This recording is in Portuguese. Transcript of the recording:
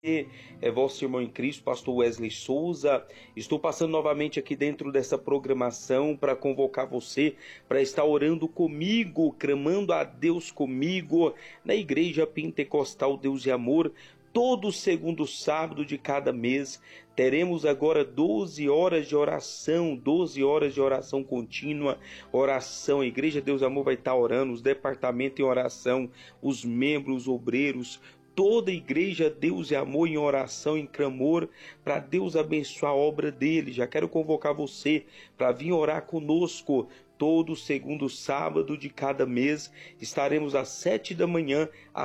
É vosso irmão em Cristo, pastor Wesley Souza. Estou passando novamente aqui dentro dessa programação para convocar você para estar orando comigo, clamando a Deus comigo, na Igreja Pentecostal Deus e Amor. Todo segundo sábado de cada mês teremos agora 12 horas de oração, 12 horas de oração contínua, oração. A Igreja Deus e Amor vai estar orando, os departamentos em oração, os membros, os obreiros, toda a Igreja Deus e Amor em oração, em clamor, para Deus abençoar a obra dele. Já quero convocar você para vir orar conosco. Todo segundo sábado de cada mês estaremos às 7 da manhã,